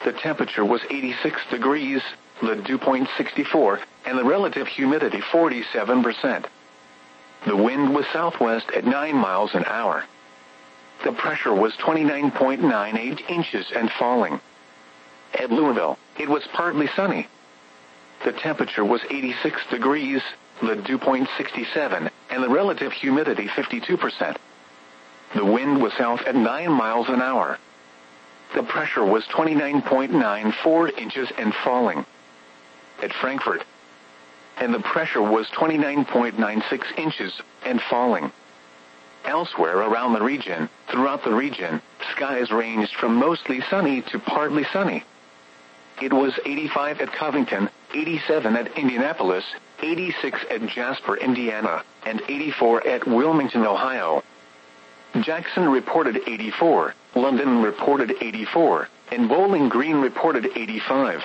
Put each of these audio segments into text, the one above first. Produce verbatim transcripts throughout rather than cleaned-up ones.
The temperature was eighty-six degrees, the dew point sixty-four, and the relative humidity forty-seven percent. The wind was southwest at nine miles an hour. The pressure was twenty-nine point nine eight inches and falling. At Louisville, it was partly sunny. The temperature was eighty-six degrees, the dew point sixty-seven, and the relative humidity fifty-two percent. The wind was south at nine miles an hour. The pressure was twenty-nine point nine four inches and falling. At Frankfurt, and the pressure was twenty-nine point nine six inches and falling. Elsewhere around the region, throughout the region, skies ranged from mostly sunny to partly sunny. It was eighty-five at Covington, eighty-seven at Indianapolis, eighty-six at Jasper, Indiana, and eighty-four at Wilmington, Ohio. Jackson reported eighty-four, London reported eighty-four, and Bowling Green reported eighty-five.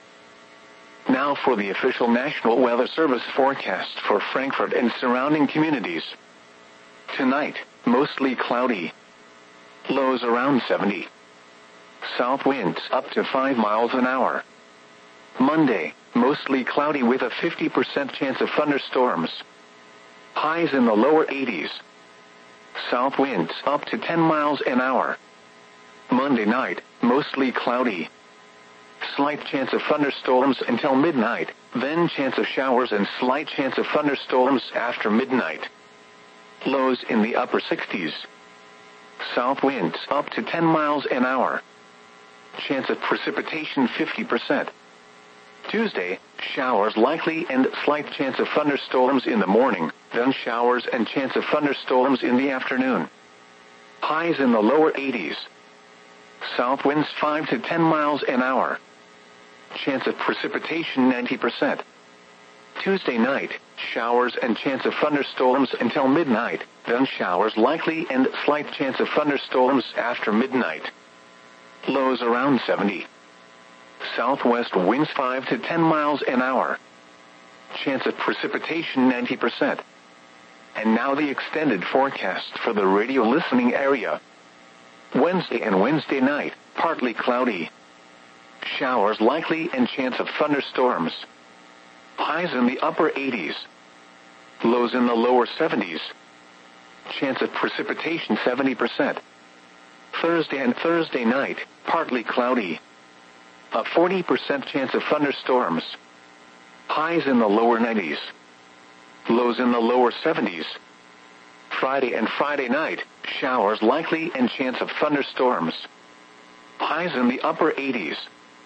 Now for the official National Weather Service forecast for Frankfurt and surrounding communities. Tonight, mostly cloudy. Lows around seventy. South winds up to five miles an hour. Monday, mostly cloudy with a fifty percent chance of thunderstorms. Highs in the lower eighties. South winds up to ten miles an hour. Monday night, mostly cloudy. Slight chance of thunderstorms until midnight, then chance of showers and slight chance of thunderstorms after midnight. Lows in the upper sixties. South winds up to ten miles an hour. Chance of precipitation fifty percent. Tuesday, showers likely and slight chance of thunderstorms in the morning, then showers and chance of thunderstorms in the afternoon. Highs in the lower eighties. South winds five to ten miles an hour. Chance of precipitation ninety percent. Tuesday night, showers and chance of thunderstorms until midnight, then showers likely and slight chance of thunderstorms after midnight. Lows around seventy. Southwest winds five to ten miles an hour. Chance of precipitation ninety percent. And now the extended forecast for the radio listening area. Wednesday and Wednesday night, partly cloudy. Showers likely and chance of thunderstorms. Highs in the upper eighties. Lows in the lower seventies. Chance of precipitation seventy percent. Thursday and Thursday night, partly cloudy. A forty percent chance of thunderstorms. Highs in the lower nineties. Lows in the lower seventies. Friday and Friday night, showers likely and chance of thunderstorms. Highs in the upper eighties.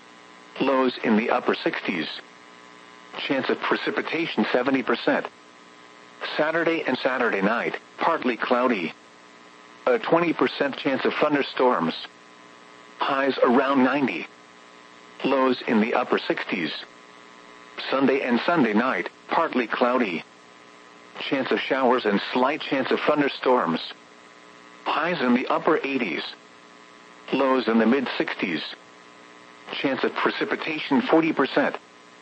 Lows in the upper sixties. Chance of precipitation seventy percent. Saturday and Saturday night, partly cloudy. A twenty percent chance of thunderstorms. Highs around ninety. Lows in the upper sixties. Sunday and Sunday night, partly cloudy. Chance of showers and slight chance of thunderstorms. Highs in the upper eighties. Lows in the mid sixties. Chance of precipitation forty percent.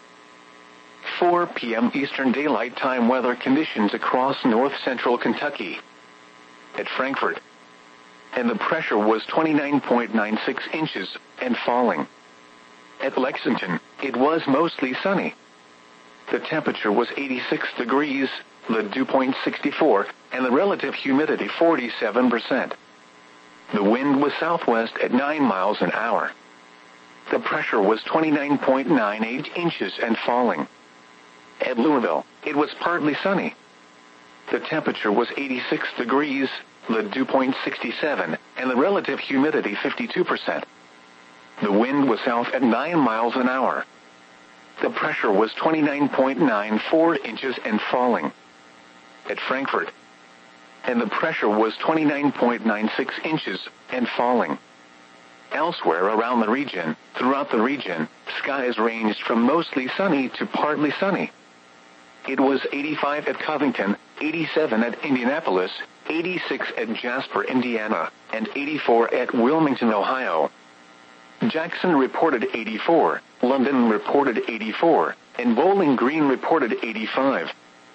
four p.m. Eastern Daylight Time weather conditions across north-central Kentucky. At Frankfurt, and the pressure was twenty-nine point nine six inches and falling. At Lexington, it was mostly sunny. The temperature was eighty-six degrees, the dew point sixty-four, and the relative humidity forty-seven percent. The wind was southwest at nine miles an hour. The pressure was twenty-nine point nine eight inches and falling. At Louisville, it was partly sunny. The temperature was eighty-six degrees, the dew point sixty-seven, and the relative humidity fifty-two percent. The wind was south at nine miles an hour. The pressure was twenty-nine point nine four inches and falling. At Frankfurt, and the pressure was twenty-nine point nine six inches and falling. Elsewhere around the region, throughout the region, skies ranged from mostly sunny to partly sunny. It was eighty-five at Covington, eighty-seven at Indianapolis, eighty-six at Jasper, Indiana, and eighty-four at Wilmington, Ohio. Jackson reported eighty-four, London reported eighty-four, and Bowling Green reported eighty-five.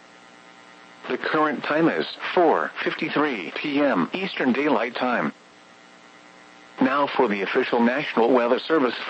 The current time is four fifty-three p.m. Eastern Daylight Time. Now for the official National Weather Service